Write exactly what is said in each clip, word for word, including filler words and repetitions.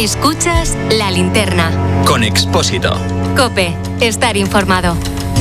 Escuchas La Linterna. Con Expósito. COPE. Estar informado.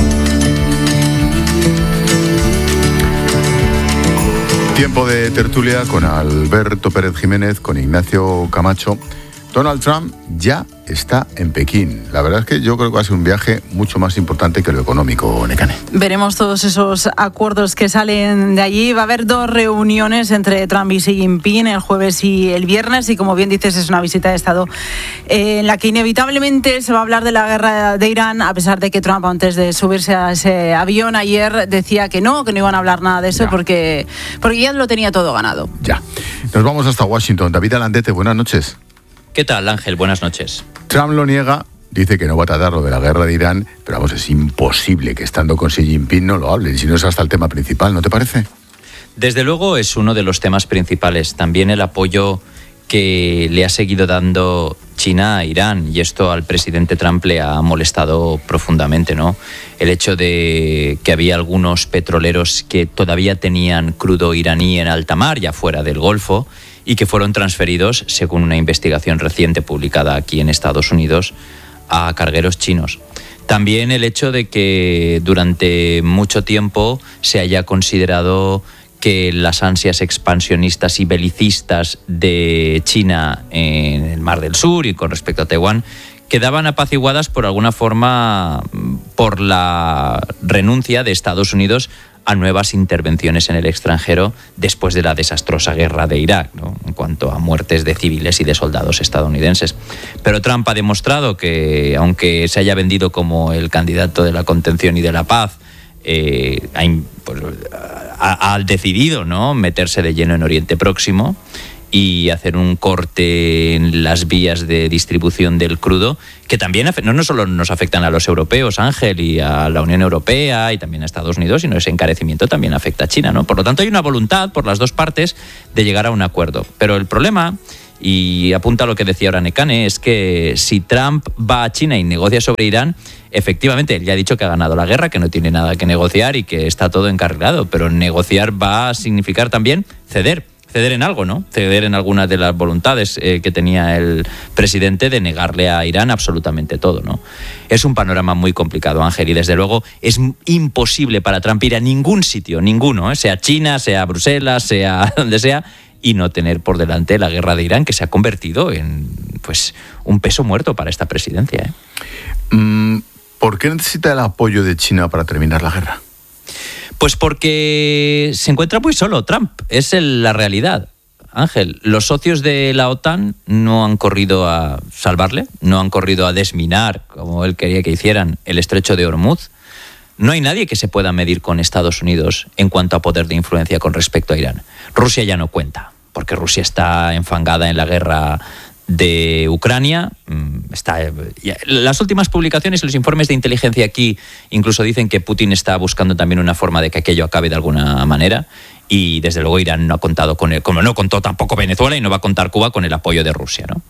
Tiempo de tertulia con Alberto Pérez Jiménez, con Ignacio Camacho. Donald Trump ya está en Pekín. La verdad es que yo creo que va a ser un viaje mucho más importante que lo económico, Nekane. Veremos todos esos acuerdos que salen de allí. Va a haber dos reuniones entre Trump y Xi Jinping, el jueves y el viernes, y como bien dices, es una visita de Estado eh, en la que inevitablemente se va a hablar de la guerra de Irán, a pesar de que Trump, antes de subirse a ese avión ayer, decía que no, que no iban a hablar nada de eso, porque, porque ya lo tenía todo ganado. Ya. Nos vamos hasta Washington. David Alandete, buenas noches. ¿Qué tal, Ángel? Buenas noches. Trump lo niega, dice que no va a tratar lo de la guerra de Irán, pero vamos, es imposible que estando con Xi Jinping no lo hablen, si no es hasta el tema principal, ¿no te parece? Desde luego es uno de los temas principales. También el apoyo que le ha seguido dando China a Irán, y esto al presidente Trump le ha molestado profundamente, ¿no? El hecho de que había algunos petroleros que todavía tenían crudo iraní en alta mar, ya fuera del Golfo, y que fueron transferidos, según una investigación reciente publicada aquí en Estados Unidos, a cargueros chinos. También el hecho de que durante mucho tiempo se haya considerado que las ansias expansionistas y belicistas de China en el Mar del Sur y con respecto a Taiwán quedaban apaciguadas por alguna forma por la renuncia de Estados Unidos a nuevas intervenciones en el extranjero después de la desastrosa guerra de Irak, ¿no? En cuanto a muertes de civiles y de soldados estadounidenses. Pero Trump ha demostrado que, aunque se haya vendido como el candidato de la contención y de la paz, eh, ha, pues, ha, ha decidido, ¿no?, meterse de lleno en Oriente Próximo y hacer un corte en las vías de distribución del crudo, que también no, no solo nos afectan a los europeos, Ángel, y a la Unión Europea y también a Estados Unidos, sino ese encarecimiento también afecta a China, ¿no? Por lo tanto, hay una voluntad por las dos partes de llegar a un acuerdo. Pero el problema, y apunta a lo que decía ahora Nekane, es que si Trump va a China y negocia sobre Irán, efectivamente, él ya ha dicho que ha ganado la guerra, que no tiene nada que negociar y que está todo encarrilado, pero negociar va a significar también ceder. Ceder en algo, ¿no? Ceder en algunas de las voluntades eh, que tenía el presidente de negarle a Irán absolutamente todo, ¿no? Es un panorama muy complicado, Ángel, y desde luego es imposible para Trump ir a ningún sitio, ninguno, ¿eh? Sea China, sea Bruselas, sea donde sea, y no tener por delante la guerra de Irán, que se ha convertido en, pues, un peso muerto para esta presidencia, ¿eh? Mm, ¿Por qué necesita el apoyo de China para terminar la guerra? Pues porque se encuentra muy solo Trump, es el, la realidad. Ángel, los socios de la OTAN no han corrido a salvarle, no han corrido a desminar, como él quería que hicieran, el estrecho de Hormuz. No hay nadie que se pueda medir con Estados Unidos en cuanto a poder de influencia con respecto a Irán. Rusia ya no cuenta, porque Rusia está enfangada en la guerra de Ucrania. Está, las últimas publicaciones y los informes de inteligencia aquí incluso dicen que Putin está buscando también una forma de que aquello acabe de alguna manera, y desde luego Irán no ha contado con él, como no contó tampoco Venezuela y no va a contar Cuba con el apoyo de Rusia, ¿no?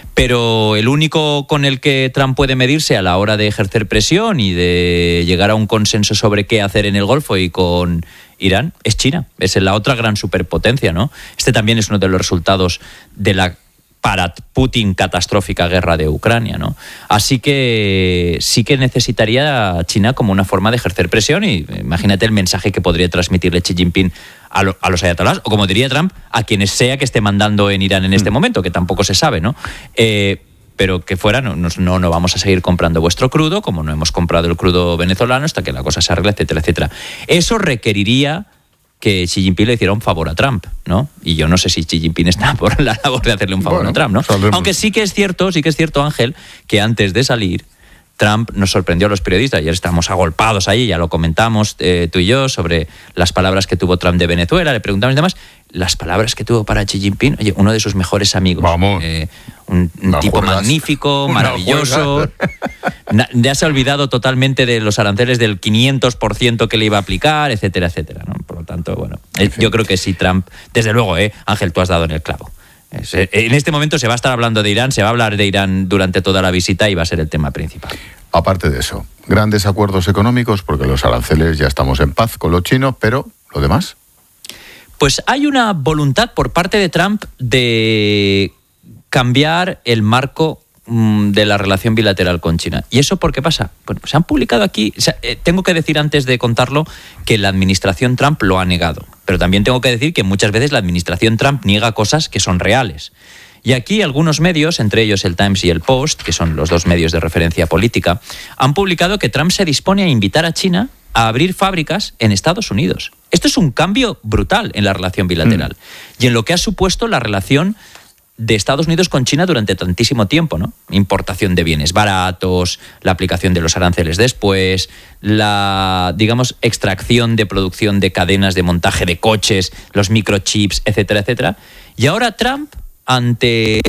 Pero el único con el que Trump puede medirse a la hora de ejercer presión y de llegar a un consenso sobre qué hacer en el Golfo y con Irán es China, es la otra gran superpotencia, ¿no? Este también es uno de los resultados de la para Putin catastrófica guerra de Ucrania, ¿no? Así que sí que necesitaría a China como una forma de ejercer presión, y imagínate el mensaje que podría transmitirle Xi Jinping a, lo, a los ayatolás, o como diría Trump, a quienes sea que esté mandando en Irán en este mm. momento, que tampoco se sabe, ¿no? Eh, pero que fuera, no, no, no vamos a seguir comprando vuestro crudo, como no hemos comprado el crudo venezolano hasta que la cosa se arregle, etcétera, etcétera. Eso requeriría que Xi Jinping le hiciera un favor a Trump, ¿no? Y yo no sé si Xi Jinping está por la labor de hacerle un favor bueno, a Trump, ¿no? Sabemos. Aunque sí que es cierto, sí que es cierto, Ángel, que antes de salir, Trump nos sorprendió a los periodistas. Ayer estábamos agolpados ahí, ya lo comentamos eh, tú y yo, sobre las palabras que tuvo Trump de Venezuela, le preguntamos y demás. Las palabras que tuvo para Xi Jinping, oye, uno de sus mejores amigos. Vamos. Eh, un un tipo juegas. magnífico, una maravilloso. Na, ya se ha olvidado totalmente de los aranceles del quinientos por ciento que le iba a aplicar, etcétera, etcétera, ¿no? Por lo tanto, bueno, eh, yo creo que sí, Trump, desde luego, eh, Ángel, tú has dado en el clavo. Es, eh, en este momento se va a estar hablando de Irán, se va a hablar de Irán durante toda la visita y va a ser el tema principal. Aparte de eso, grandes acuerdos económicos, porque los aranceles ya estamos en paz con los chinos, pero ¿lo demás? Pues hay una voluntad por parte de Trump de cambiar el marco de la relación bilateral con China. ¿Y eso por qué pasa? Bueno, se han publicado aquí, o sea, eh, tengo que decir antes de contarlo que la administración Trump lo ha negado, pero también tengo que decir que muchas veces la administración Trump niega cosas que son reales. Y aquí algunos medios, entre ellos el Times y el Post, que son los dos medios de referencia política, han publicado que Trump se dispone a invitar a China a abrir fábricas en Estados Unidos. Esto es un cambio brutal en la relación bilateral mm. y en lo que ha supuesto la relación de Estados Unidos con China durante tantísimo tiempo, ¿no? Importación de bienes baratos, la aplicación de los aranceles después, la, digamos, extracción de producción de cadenas de montaje de coches, los microchips, etcétera, etcétera. Y ahora Trump, ante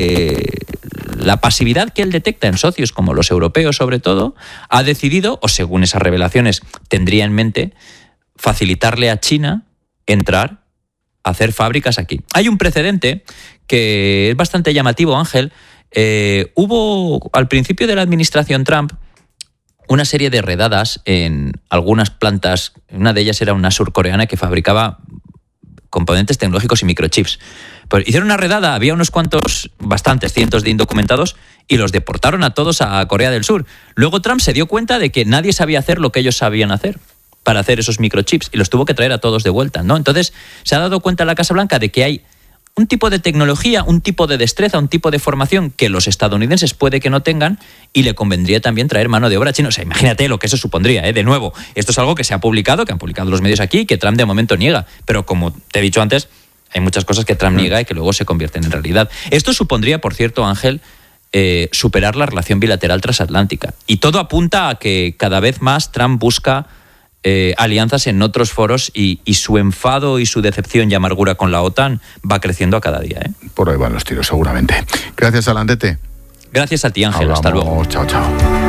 la pasividad que él detecta en socios como los europeos sobre todo, ha decidido, o según esas revelaciones tendría en mente, facilitarle a China entrar a hacer fábricas aquí. Hay un precedente que es bastante llamativo, Ángel. Eh, hubo al principio de la administración Trump una serie de redadas en algunas plantas. Una de ellas era una surcoreana que fabricaba componentes tecnológicos y microchips. Pues hicieron una redada, había unos cuantos, bastantes cientos de indocumentados y los deportaron a todos a Corea del Sur. Luego Trump se dio cuenta de que nadie sabía hacer lo que ellos sabían hacer para hacer esos microchips y los tuvo que traer a todos de vuelta, ¿no? Entonces se ha dado cuenta la Casa Blanca de que hay un tipo de tecnología, un tipo de destreza, un tipo de formación que los estadounidenses puede que no tengan y le convendría también traer mano de obra china. O sea, imagínate lo que eso supondría, ¿eh? De nuevo, esto es algo que se ha publicado, que han publicado los medios aquí, que Trump de momento niega. Pero como te he dicho antes, hay muchas cosas que Trump niega y que luego se convierten en realidad. Esto supondría, por cierto, Ángel, eh, superar la relación bilateral transatlántica. Y todo apunta a que cada vez más Trump busca Eh, alianzas en otros foros y, y su enfado y su decepción y amargura con la OTAN va creciendo a cada día, ¿eh? Por ahí van los tiros, seguramente. Gracias, Alandete. Gracias a ti, Ángel. Hablamos. Hasta luego. Chao, chao.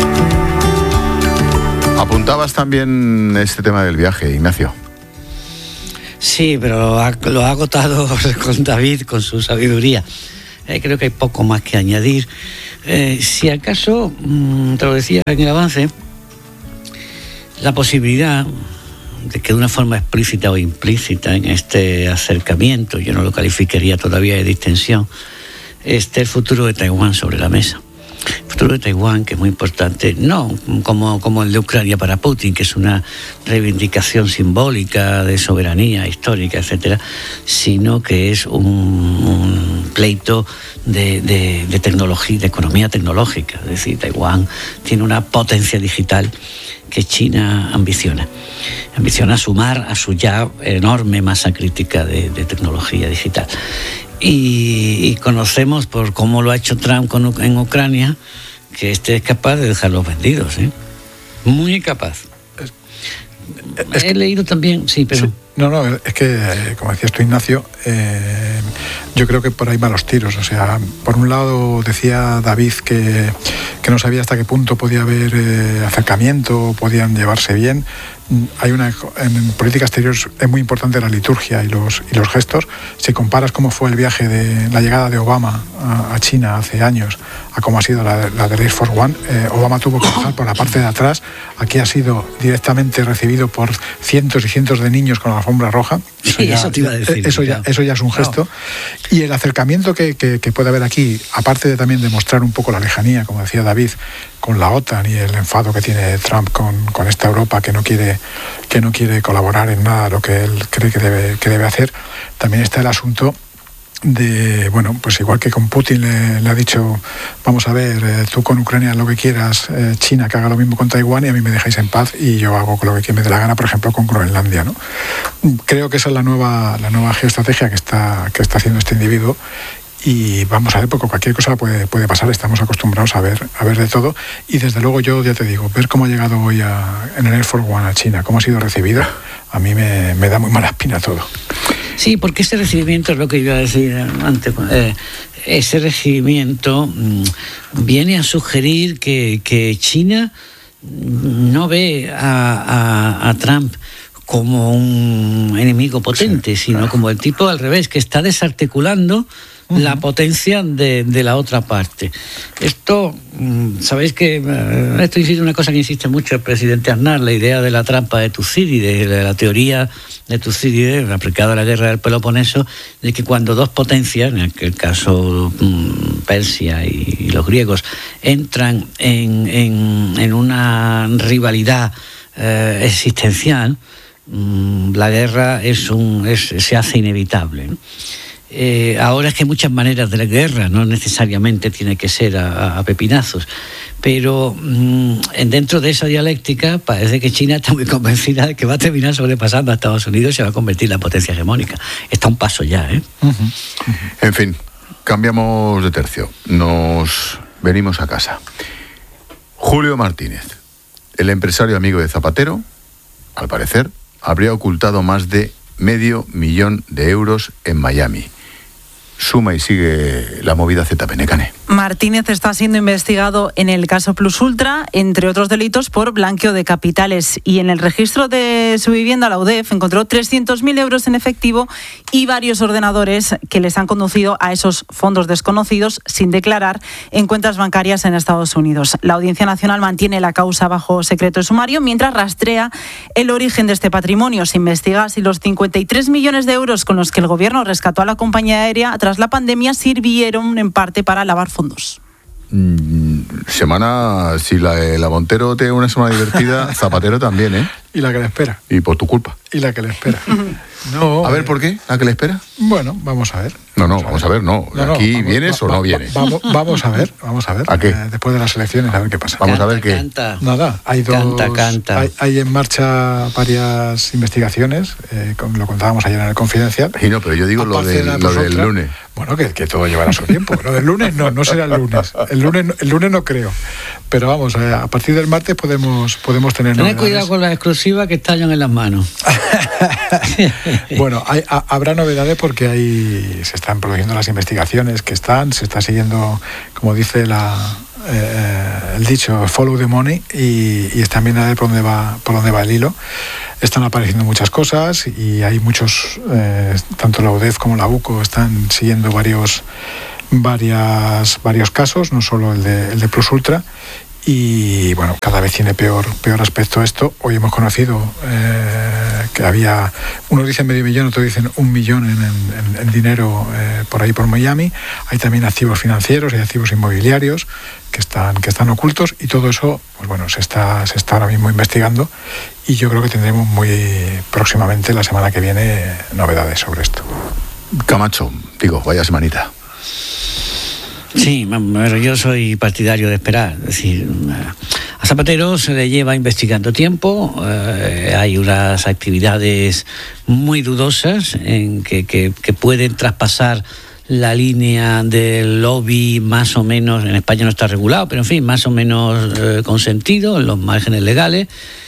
Apuntabas también este tema del viaje, Ignacio. Sí, pero lo ha, lo ha agotado con David, con su sabiduría. Eh, creo que hay poco más que añadir. Eh, si acaso, mmm, te lo decía en el avance, la posibilidad de que de una forma explícita o implícita en este acercamiento, yo no lo calificaría todavía de distensión, esté el futuro de Taiwán sobre la mesa. El futuro de Taiwán, que es muy importante, no como, como el de Ucrania para Putin, que es una reivindicación simbólica de soberanía histórica, etcétera, sino que es un, un pleito de, de, de tecnología, de economía tecnológica. Es decir, Taiwán tiene una potencia digital que China ambiciona. Ambiciona sumar a su ya enorme masa crítica de, de tecnología digital. Y, y conocemos por cómo lo ha hecho Trump con, en Ucrania, que este es capaz de dejarlos vendidos, ¿eh? Muy capaz. Es, es, He leído también, sí, pero... Sí. No, no, es que, como decías tú, Ignacio, eh, yo creo que por ahí van los tiros. O sea, por un lado decía David que, que no sabía hasta qué punto podía haber eh, acercamiento, podían llevarse bien. Hay una, en política exterior es muy importante la liturgia y los, y los gestos. Si comparas cómo fue el viaje de la llegada de Obama a, a China hace años a cómo ha sido la, la del Air Force One, eh, Obama tuvo que bajar por la parte de atrás. Aquí ha sido directamente recibido por cientos y cientos de niños con la alfombra roja. Eso, sí, ya, eso te iba a decir. Eso ya, eso ya es un gesto. No. Y el acercamiento que, que, que puede haber aquí, aparte de también demostrar un poco la lejanía, como decía David, con la OTAN y el enfado que tiene Trump con, con esta Europa que no quiere que no quiere colaborar en nada de lo que él cree que debe, que debe hacer, también está el asunto de, bueno, pues igual que con Putin le, le ha dicho, vamos a ver, eh, tú con Ucrania lo que quieras, eh, China que haga lo mismo con Taiwán y a mí me dejáis en paz y yo hago lo que me dé la gana, por ejemplo, con Groenlandia, ¿no? Creo que esa es la nueva, la nueva geoestrategia que está, que está haciendo este individuo. Y vamos a ver, porque cualquier cosa puede, puede pasar, estamos acostumbrados a ver, a ver de todo. Y desde luego yo, ya te digo, ver cómo ha llegado hoy a, en el Air Force One a China, cómo ha sido recibido, a mí me, me da muy mala espina todo. Sí, porque ese recibimiento es lo que iba a decir antes. Eh, ese recibimiento mmm, viene a sugerir que, que China no ve a, a, a Trump como un enemigo potente, sí, sino claro, como el tipo al revés, que está desarticulando uh-huh. la potencia de, de la otra parte. Esto, sabéis que esto es una cosa que insiste mucho el presidente Aznar, la idea de la trampa de Tucídides, de la teoría de Tucídides, aplicada a la guerra del Peloponeso, de que cuando dos potencias, en aquel caso Persia y, y los griegos, entran en, en, en una rivalidad eh, existencial, la guerra es un, es, se hace inevitable, ¿no? Eh, ahora es que hay muchas maneras de la guerra, no necesariamente tiene que ser a, a pepinazos, pero mmm, dentro de esa dialéctica parece que China está muy convencida de que va a terminar sobrepasando a Estados Unidos y se va a convertir en la potencia hegemónica. Está un paso ya, ¿eh? Uh-huh. Uh-huh. En fin, cambiamos de tercio, nos venimos a casa. Julio Martínez, el empresario amigo de Zapatero, al parecer, habría ocultado más de medio millón de euros en Miami. Suma y sigue la movida Z P N, Cane. Martínez está siendo investigado en el caso Plus Ultra, entre otros delitos, por blanqueo de capitales. Y en el registro de su vivienda, la U D E F encontró trescientos mil euros en efectivo y varios ordenadores que les han conducido a esos fondos desconocidos sin declarar en cuentas bancarias en Estados Unidos. La Audiencia Nacional mantiene la causa bajo secreto de sumario mientras rastrea el origen de este patrimonio. Se investiga si los cincuenta y tres millones de euros con los que el gobierno rescató a la compañía aérea tras la pandemia sirvieron en parte para lavar fondos. Mm, semana, si la, la Montero tiene una semana divertida, Zapatero también, ¿eh? Y la que le espera. Y por tu culpa. Y la que le espera. No, a ver, eh, ¿por qué? ¿La que le espera? Bueno, vamos a ver. No, no, vamos a ver, no. no, no ¿Aquí vamos, vienes va, o no va, vienes? Vamos, vamos a ver, vamos a ver. ¿A qué? Eh, después de las elecciones, a ver qué pasa. Vamos canta, a ver qué. Canta. Nada, hay dos. Canta, canta. Hay, hay en marcha varias investigaciones, eh, con, lo contábamos ayer en el Confidencial. Y no, pero yo digo lo del, lo del lunes. Bueno, que, que todo llevará su tiempo. Lo del lunes no, no será el lunes. El lunes, el lunes no creo. Pero vamos, eh, a partir del martes podemos, podemos tener Tened novedades. cuidado con las exclusivas que estallan en las manos. Bueno, hay, a, habrá novedades porque hay, se están produciendo las investigaciones que están, se está siguiendo, como dice la, eh, el dicho, follow the money, y, y están viendo a ver por dónde va, por dónde va el hilo. Están apareciendo muchas cosas y hay muchos, eh, tanto la U D E F como la U C O están siguiendo varios, varias, varios casos, no solo el de, el de Plus Ultra. Y bueno, cada vez tiene peor, peor aspecto esto. Hoy hemos conocido eh, que había, unos dicen medio millón, otros dicen un millón en, en, en dinero eh, por ahí por Miami. Hay también activos financieros, hay activos inmobiliarios que están, que están ocultos, y todo eso, pues bueno, se está, se está ahora mismo investigando, y yo creo que tendremos muy próximamente, la semana que viene, novedades sobre esto. Camacho, digo, vaya semanita. Sí, pero yo soy partidario de esperar. Es decir, a Zapatero se le lleva investigando tiempo, eh, hay unas actividades muy dudosas en que, que, que pueden traspasar la línea del lobby, más o menos, en España no está regulado, pero en fin, más o menos eh, consentido en los márgenes legales.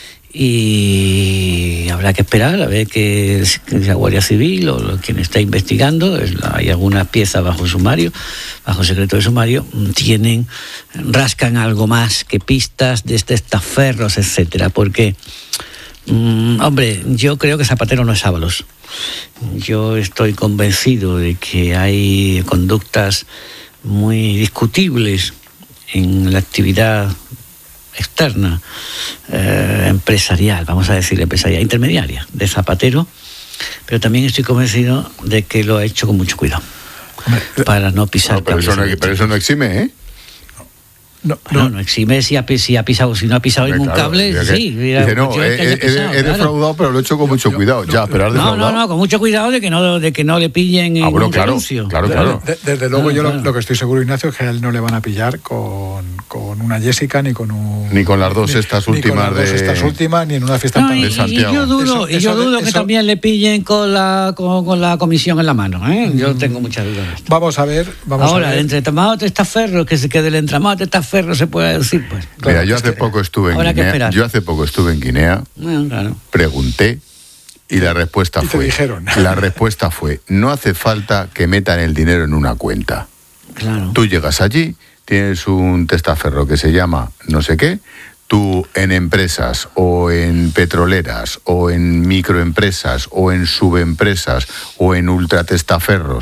Y habrá que esperar a ver que la Guardia Civil o quien está investigando, hay algunas piezas bajo sumario, bajo secreto de sumario, tienen, rascan algo más que pistas de este testaferros, etcétera, porque mmm, hombre, yo creo que Zapatero no es Ábalos. Yo estoy convencido de que hay conductas muy discutibles en la actividad externa, eh, empresarial, vamos a decir empresarial, intermediaria de Zapatero, pero también estoy convencido de que lo ha hecho con mucho cuidado para no pisar. No, pero, eso no, pero eso no exime, ¿eh? No, no, no, no exime si ha, si ha pisado, si no ha pisado ningún claro, cable, que, sí. Mira, dice, no, he, he, pisado, he claro. defraudado, pero lo he hecho con mucho cuidado. Ya, pero has defraudado. No, no, no, con mucho cuidado de que no, de que no le pillen en ah, bueno, un claro, renuncio. Claro, claro. De, desde luego, claro, yo claro. Lo, lo que estoy seguro, Ignacio, es que a él no le van a pillar con, con una Jessica, ni con un... Ni con las dos ni, estas últimas ni con las de... dos estas últimas, ni en una fiesta no, en y, de Santiago. Y yo dudo, eso, y yo eso, dudo eso, que también le pillen con la, con, con la comisión en la mano, ¿eh? Yo tengo muchas dudas. Vamos a ver, vamos Ahora, a ver. el entramado de testaferros, que se quede el entramado de testaferros, se puede decir, pues. Mira, yo hace poco estuve en Guinea. Yo hace poco estuve en Guinea. Bueno, claro. Pregunté y la respuesta y fue. Te dijeron. La respuesta fue: no hace falta que metan el dinero en una cuenta. Claro. Tú llegas allí, tienes un testaferro que se llama no sé qué. Tú en empresas o en petroleras o en microempresas o en subempresas o en ultratestaferros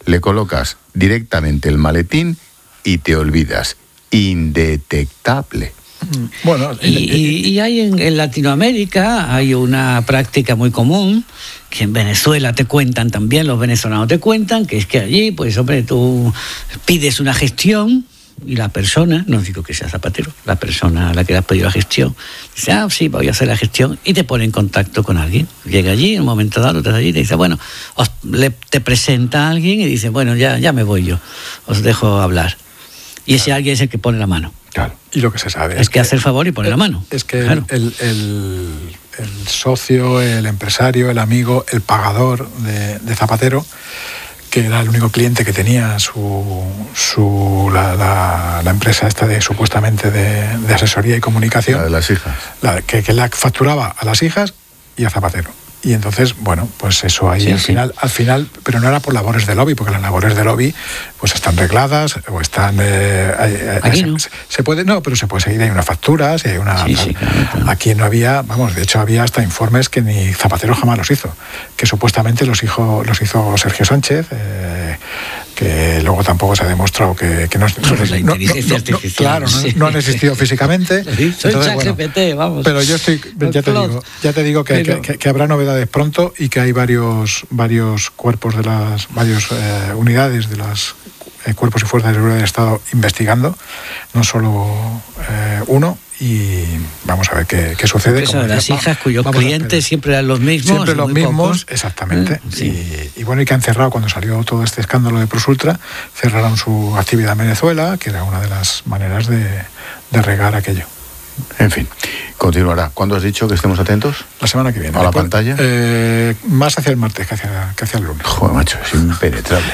le colocas directamente el maletín y te olvidas. Indetectable. Bueno, y, y, y hay en, en Latinoamérica hay una práctica muy común que en Venezuela te cuentan también, los venezolanos te cuentan, que es que allí, pues hombre, tú pides una gestión y la persona, no digo que sea Zapatero, la persona a la que le has pedido la gestión, dice, ah, sí, voy a hacer la gestión, y te pone en contacto con alguien. Llega allí, en un momento dado, te allí y te dice, bueno, os, le, te presenta a alguien y dice, bueno, ya, ya me voy yo, os dejo hablar. Y ese alguien es el que pone la mano. Claro, y lo que se sabe es, es que, que hace el favor y pone el, la mano. Es que claro. el, el, el socio, el empresario, el amigo, el pagador de, de Zapatero, que era el único cliente que tenía su, su la, la, la empresa esta de supuestamente de, de asesoría y comunicación. La de las hijas. La, que, que la facturaba a las hijas y a Zapatero. Y entonces, bueno, pues eso ahí sí, al sí. final, al final, pero no era por labores de lobby, porque las labores de lobby pues están regladas o están eh, aquí no. se, se puede, no, pero se puede seguir, hay unas facturas y hay una sí, sí, claro, claro. Aquí no había, vamos, de hecho había hasta informes que ni Zapatero jamás los hizo, que supuestamente los hizo, los hizo Sergio Sánchez, eh, que luego tampoco se ha demostrado que, que no, no, la inteligencia no, artificial, no, claro, sí. no, no han existido físicamente. Sí, soy entonces, bueno, G P T, vamos. Pero yo estoy, ya te digo, ya te digo que, pero, que, que habrá novedades pronto y que hay varios varios cuerpos de las varias eh, unidades de las eh, cuerpos y fuerzas de seguridad del Estado investigando, no solo eh, uno. Y vamos a ver qué, qué sucede. Eso de las hijas cuyos clientes siempre eran los mismos. Siempre los mismos, pocos. Exactamente. ¿Eh? Sí. Y, y bueno, y que han cerrado, cuando salió todo este escándalo de ProSultra, cerraron su actividad en Venezuela, que era una de las maneras de, de regar aquello. En fin, continuará. ¿Cuándo has dicho que estemos atentos? La semana que viene. ¿A la Después, pantalla? Eh, más hacia el martes que hacia, que hacia el lunes. Joder, macho, es impenetrable.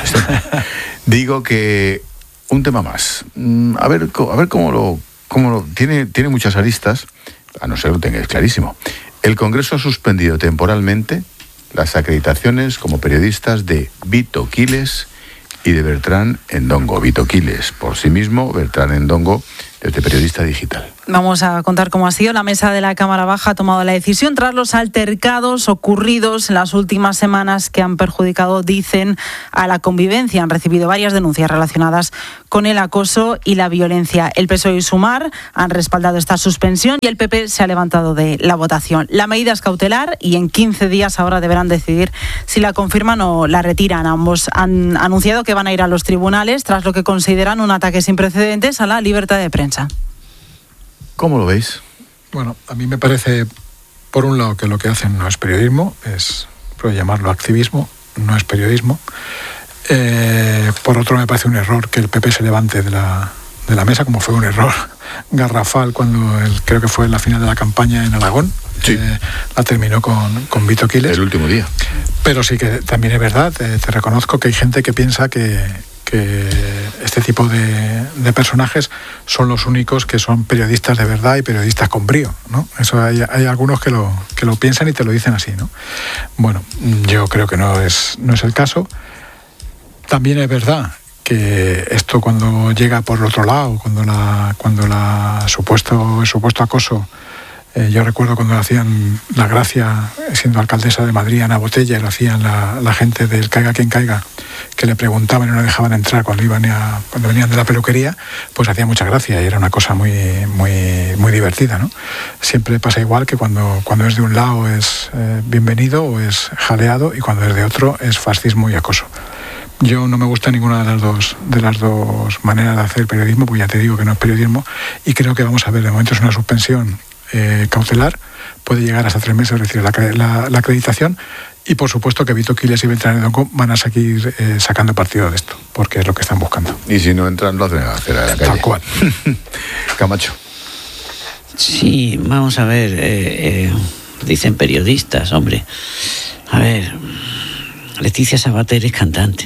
Digo que un tema más. A ver, a ver cómo lo... Como tiene, tiene muchas aristas, a no ser que lo tengáis clarísimo. El Congreso ha suspendido temporalmente las acreditaciones como periodistas de Vito Quiles y de Bertrán Endongo. Vito Quiles por sí mismo, Bertrán Endongo desde Periodista Digital. Vamos a contar cómo ha sido. La mesa de la Cámara Baja ha tomado la decisión tras los altercados ocurridos en las últimas semanas que han perjudicado, dicen, a la convivencia. Han recibido varias denuncias relacionadas con el acoso y la violencia. El P S O E y Sumar han respaldado esta suspensión y el P P se ha levantado de la votación. La medida es cautelar y en quince días ahora deberán decidir si la confirman o la retiran. Ambos han anunciado que van a ir a los tribunales tras lo que consideran un ataque sin precedentes a la libertad de prensa. ¿Cómo lo veis? Bueno, a mí me parece, por un lado, que lo que hacen no es periodismo, es, puedo llamarlo activismo, no es periodismo. Eh, por otro, me parece un error que el P P se levante de la, de la mesa, como fue un error garrafal cuando el, creo que fue en la final de la campaña en Aragón. Sí. Eh, la terminó con, con Vito Quiles. El último día. Pero sí que también es verdad, eh, te reconozco que hay gente que piensa que... que este tipo de, de personajes son los únicos que son periodistas de verdad y periodistas con brío, ¿no? Eso hay, hay algunos que lo, que lo piensan y te lo dicen así, ¿no? Bueno, yo creo que no es, no es el caso. También es verdad que esto cuando llega por el otro lado, cuando la, cuando la supuesto, el supuesto acoso, Eh, yo recuerdo cuando hacían la gracia, siendo alcaldesa de Madrid, Ana Botella, y lo hacían la, la gente del Caiga quien caiga, que le preguntaban y no le dejaban entrar cuando iban a, cuando venían de la peluquería, pues hacía mucha gracia y era una cosa muy, muy, muy divertida, ¿no? Siempre pasa igual que cuando, cuando es de un lado es eh, bienvenido o es jaleado y cuando es de otro es fascismo y acoso. Yo no me gusta ninguna de las dos de las dos maneras de hacer periodismo, porque ya te digo que no es periodismo, y creo que vamos a ver, de momento es una suspensión Eh, cautelar, puede llegar hasta tres meses, es decir, la, la, la acreditación, y por supuesto que Vito Quiles y Bertrán Endongo van a seguir eh, sacando partido de esto, porque es lo que están buscando. Y si no entran, lo hacen a hacer a la calle. Tal cual. Camacho. Sí, vamos a ver, eh, eh, dicen periodistas, hombre, a ver, Leticia Sabater es cantante,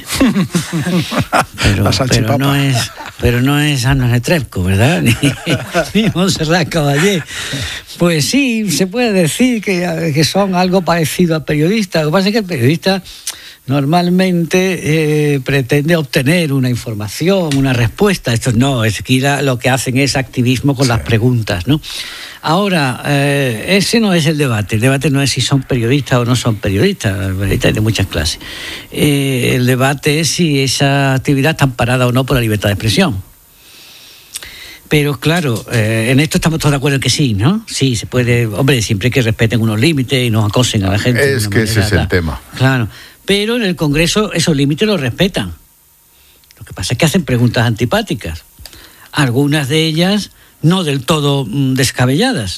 pero, pero no es, pero no es Ana Netrebko, ¿verdad? Ni, ni Montserrat Caballé. Pues sí, se puede decir que, que son algo parecido al periodista. Lo que pasa es que el periodista normalmente eh, pretende obtener una información, una respuesta. Esto no, es que lo que hacen es activismo con sí. las preguntas, ¿no? Ahora, eh, ese no es el debate. El debate no es si son periodistas o no son periodistas. Periodistas hay de muchas clases. Eh, el debate es si esa actividad está amparada o no por la libertad de expresión. Pero claro, eh, en esto estamos todos de acuerdo en que sí, ¿no? Sí, se puede, hombre, siempre que respeten unos límites y no acosen a la gente. Es que ese es el tema. Claro, pero en el Congreso esos límites los respetan. Lo que pasa es que hacen preguntas antipáticas. Algunas de ellas no del todo mm, descabelladas.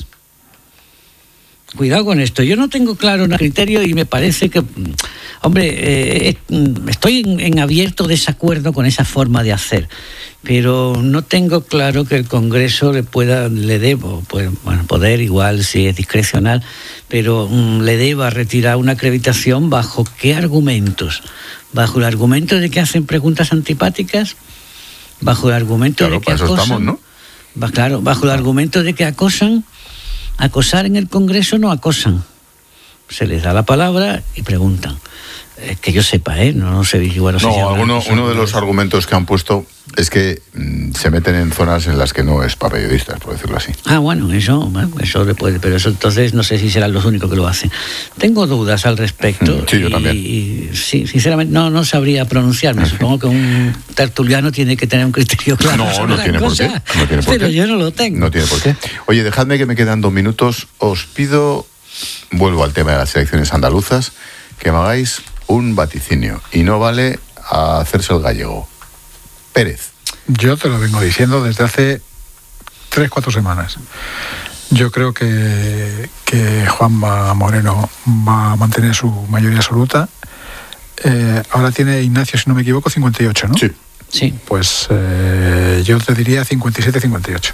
Cuidado con esto. Yo no tengo claro un criterio y me parece que, hombre, eh, estoy en, en abierto desacuerdo con esa forma de hacer, pero no tengo claro que el Congreso le pueda, le debo, pues, bueno, poder igual si es discrecional, pero um, le deba retirar una acreditación bajo qué argumentos. Bajo el argumento de que hacen preguntas antipáticas, bajo el argumento claro, de que para acosan, eso estamos, ¿no? Va, claro, bajo el argumento de que acosan. Acosar en el Congreso no acosan. Se les da la palabra y preguntan. Eh, que yo sepa, ¿eh? No, no sé, igual no sé. No, si alguno, uno de los argumentos que han puesto es que mmm, se meten en zonas en las que no es para periodistas, por decirlo así. Ah, bueno, eso, bueno, eso le puede, pero eso entonces no sé si serán los únicos que lo hacen. Tengo dudas al respecto. Sí, yo y, también. Y, sí, sinceramente no, no sabría pronunciarme. Supongo que un tertuliano tiene que tener un criterio claro. No, no tiene por qué. No tiene por pero qué. yo no lo tengo. No tiene por qué. Oye, dejadme que me quedan dos minutos. Os pido, vuelvo al tema de las elecciones andaluzas, que me hagáis un vaticinio. Y no vale a hacerse el gallego. Pérez. Yo te lo vengo diciendo desde hace tres, cuatro semanas. Yo creo que, que Juanma Moreno va a mantener su mayoría absoluta. Eh, ahora tiene Ignacio, si no me equivoco, cincuenta y ocho, ¿no? Sí. Sí. Pues eh, yo te diría cincuenta y siete, cincuenta y ocho.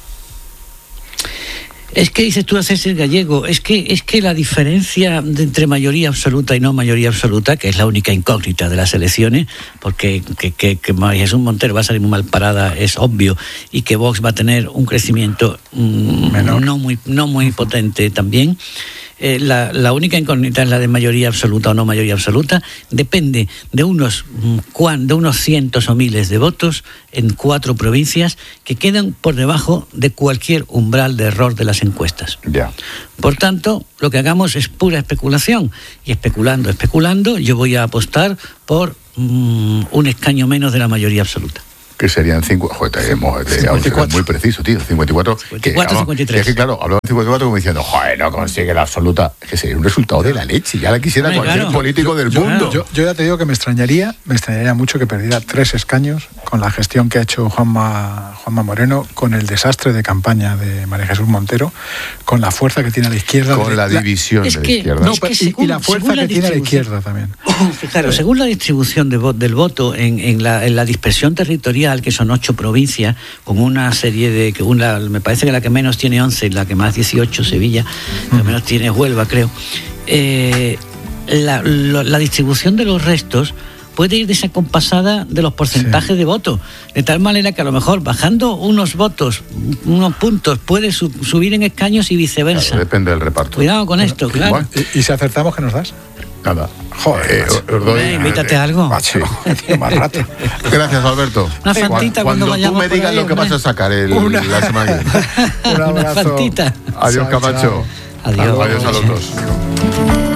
Es que dices tú haces el gallego, es que es que la diferencia de entre mayoría absoluta y no mayoría absoluta, que es la única incógnita de las elecciones, porque que, que, que María Jesús Montero va a salir muy mal parada es obvio, y que Vox va a tener un crecimiento mmm, no muy no muy potente también. Eh, la, la única incógnita es la de mayoría absoluta o no mayoría absoluta. Depende de unos, de unos cientos o miles de votos en cuatro provincias que quedan por debajo de cualquier umbral de error de las encuestas. Ya. Por tanto, lo que hagamos es pura especulación. Y especulando, especulando, yo voy a apostar por um, un escaño menos de la mayoría absoluta. Que serían cinco, joder, cincuenta y cuatro. Muy preciso, tío, cincuenta y cuatro. cincuenta y cuatro, cincuenta y tres. Es que claro, hablaba de cincuenta y cuatro como diciendo, joder, no consigue la absoluta. Es que sería un resultado de la leche, ya la quisiera Ay, cualquier claro. político yo, del yo, mundo. Yo, yo ya te digo que me extrañaría, me extrañaría mucho que perdiera tres escaños con la gestión que ha hecho Juanma, Juanma Moreno, con el desastre de campaña de María Jesús Montero, con la fuerza que tiene a la izquierda. Con de, la división es de la que- izquierda. No, Es que y- según- y la fuerza según la que tiene a la distribución- izquierda también. Fijaros, según la distribución de vo- del voto en, en, la, en la dispersión territorial, que son ocho provincias, con una serie de, que una, me parece que la que menos tiene once, la que más dieciocho, Sevilla, la que menos tiene Huelva, creo. Eh, la, lo- la distribución de los restos puede ir desacompasada de los porcentajes Sí. de voto, de tal manera que a lo mejor bajando unos votos, unos puntos, puede su- subir en escaños y viceversa. Claro, depende del reparto. Cuidado con esto, claro. Bueno, ¿Y, y si acertamos, qué nos das? nada. Joder, Eh, macho. os doy- Eh, invítate a algo. Macho, tío, más rato. Gracias, Alberto. Una fantita Cuando, cuando tú vayamos me por digas ahí, lo que hombre. vas a sacar el, Una- la semana que viene. Un Una abrazo. fantita. Adiós, Chao, Camacho. chao. Adiós. Adiós a los dos.